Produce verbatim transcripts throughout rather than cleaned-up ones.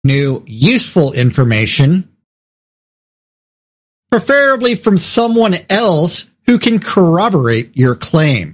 new, useful information, preferably from someone else who can corroborate your claim.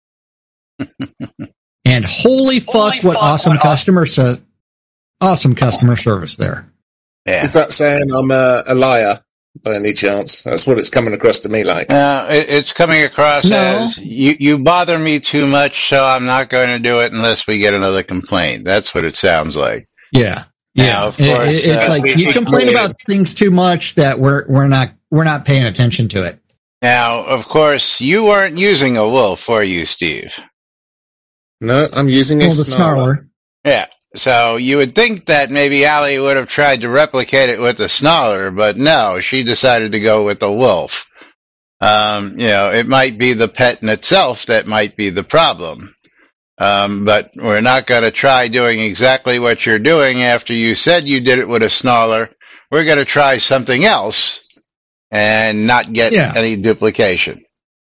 And holy fuck, holy what fuck, awesome what customer awesome. So, awesome customer service there. Yeah. Is that saying I'm a, a liar by any chance? That's what it's coming across to me like. Uh, it, it's coming across no. as you, you bother me too much, so I'm not going to do it unless we get another complaint. That's what it sounds like. Yeah. Yeah. Now, of course, it, it's uh, like you complain about things too much that we're we're not we're not paying attention to it. Now, of course, you weren't using a wolf, were you, Steve? No, I'm using a oh, the snarler. snarler. Yeah. So you would think that maybe Allie would have tried to replicate it with the snarler, but no, she decided to go with the wolf. Um, you know, it might be the pet in itself that might be the problem. Um, but we're not going to try doing exactly what you're doing after you said you did it with a snarler. We're going to try something else and not get yeah. any duplication.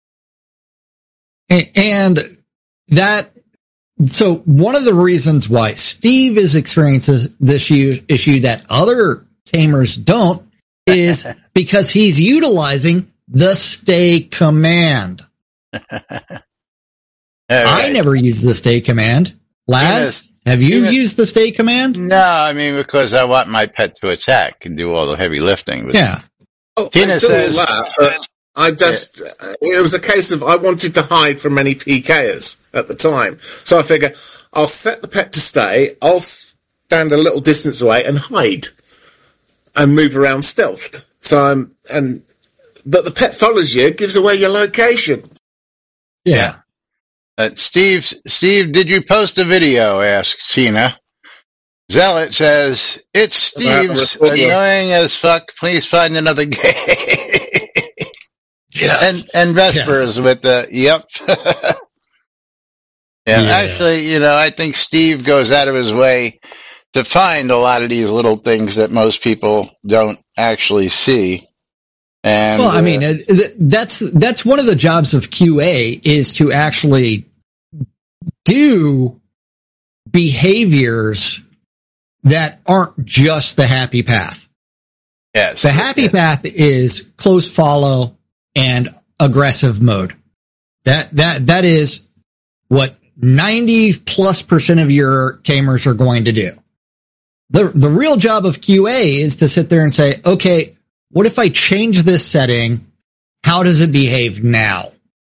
And that, so one of the reasons why Steve is experiencing this issue that other tamers don't is because he's utilizing the stay command. I never use the stay command. Laz, have you Even, used the stay command? No, I mean, because I want my pet to attack and do all the heavy lifting. But yeah. Oh, Tina says, that, but I just, uh, it was a case of I wanted to hide from any P Kers at the time. So I figure I'll set the pet to stay, I'll stand a little distance away and hide and move around stealthed. So I'm, and, but the pet follows you, gives away your location. Yeah. Uh, Steve, Steve, did you post a video? Asks Tina. Zealot says, it's Steve's annoying as fuck. Please find another game. Yes. And, and Vespers yeah. with the, yep. yeah, yeah, actually, you know, I think Steve goes out of his way to find a lot of these little things that most people don't actually see. And, well, I mean, uh, that's, that's one of the jobs of Q A is to actually do behaviors that aren't just the happy path. Yes. The happy yes. path is close follow and aggressive mode. That, that, that is what ninety plus percent of your tamers are going to do. The, the real job of Q A is to sit there and say, okay, what if I change this setting? How does it behave now?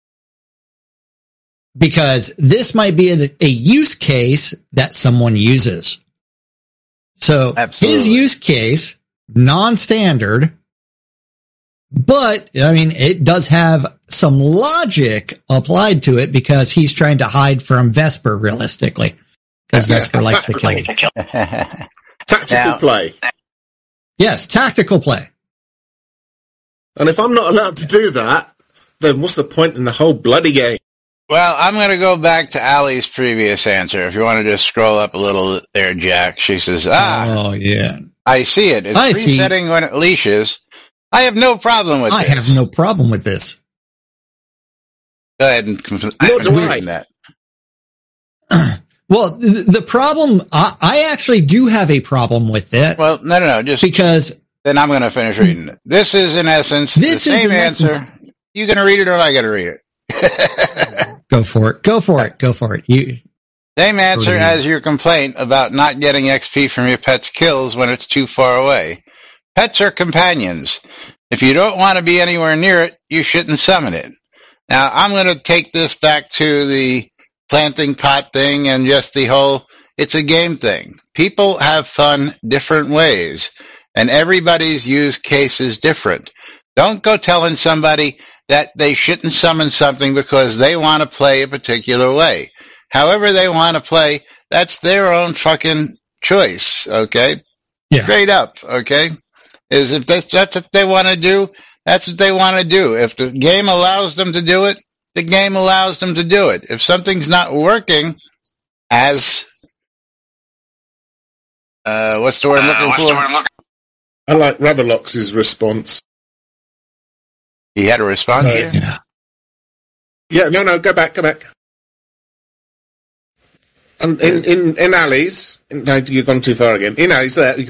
Because this might be a, a use case that someone uses. So Absolutely. His use case, non-standard, but I mean, it does have some logic applied to it because he's trying to hide from Vesper realistically. Because Vesper likes to kill. Tactical now, play. Yes, tactical play. And if I'm not allowed to do that, then what's the point in the whole bloody game? Well, I'm going to go back to Allie's previous answer. If you want to just scroll up a little there, Jack. She says, ah, oh, yeah. I see it. It's I resetting see. when it leashes. I have no problem with I this. I have no problem with this. Go ahead and confirm that. Well, the, the problem, I, I actually do have a problem with it. Well, no, no, no. Just because then I'm going to finish reading it. This is, in essence, this the same is answer. Essence, you going to read it or am I going to read it? Go for it. Go for it. Go for it. You. Same answer as your complaint about not getting X P from your pet's kills when it's too far away. Pets are companions. If you don't want to be anywhere near it, you shouldn't summon it. Now, I'm going to take this back to the planting pot thing and just the whole, it's a game thing. People have fun different ways, and everybody's use case is different. Don't go telling somebody that they shouldn't summon something because they want to play a particular way. However they want to play, that's their own fucking choice, okay? Yeah. Straight up, okay? Is if that's, that's what they want to do, that's what they want to do. If the game allows them to do it, the game allows them to do it. If something's not working as, uh, what's the word I'm looking uh, for? I'm looking- I like Ravelox's response. He had a response so, here? Yeah. Yeah, no, no, go back, go back. And in, in, in alleys, no, you've gone too far again. In alleys there,